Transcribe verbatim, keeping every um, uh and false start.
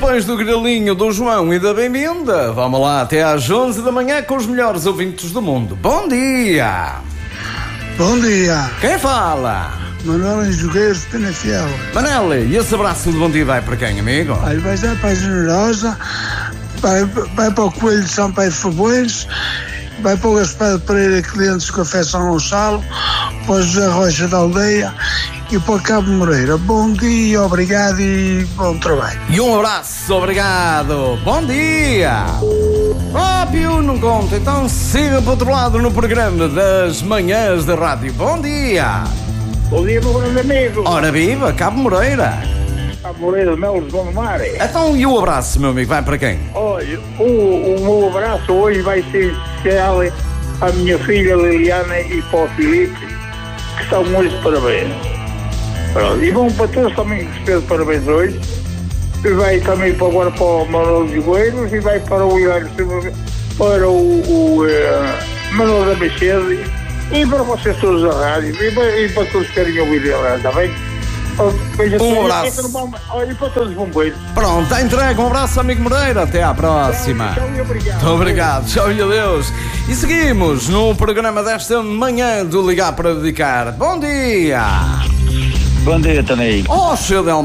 depois do grilinho do João e da bem-vinda, vamos lá até às onze da manhã com os melhores ouvintes do mundo. Bom dia! Bom dia! Quem fala? Manuel Enjogueiros de Penafiel. Manela, e esse abraço de bom dia vai para quem, amigo? Aí vai já para a Generosa, vai, vai para o Coelho de São Pedro de Fabões, vai para o Gaspar Pereira, clientes do Café São Gonçalo, para o José Rocha da Aldeia e para o Cabo Moreira. Bom dia, obrigado e bom trabalho. E um abraço, obrigado. Bom dia. Óbvio, não conta, então siga para o outro lado no programa das manhãs da rádio. Bom dia. Bom dia, meu grande amigo. Ora viva, Cabo Moreira. Cabo Moreira de Melo de Gondomar. Então, e o abraço, meu amigo, vai para quem? Olha, o, o meu abraço hoje vai ser especial à minha filha Liliana e para o Filipe, que estão hoje de parabéns. Pronto, e vão para todos também que se fez parabéns hoje. E vai também para, agora para o Manuel de Goeiros e vai para o Hilário Silva, para o, o uh, Manuel da Mexede e para vocês todos da rádio e para, e para todos que querem ouvir a rádio, está bem? Um abraço. Olha, e para todos os bombeiros. Pronto, está entregue. Um abraço, amigo Moreira. Até à próxima. Tchau, tchau e obrigado. Muito obrigado. Tchau e adeus. E seguimos no programa desta manhã do Ligar para Dedicar. Bom dia. Bom dia, Tony. Oh, Xadel.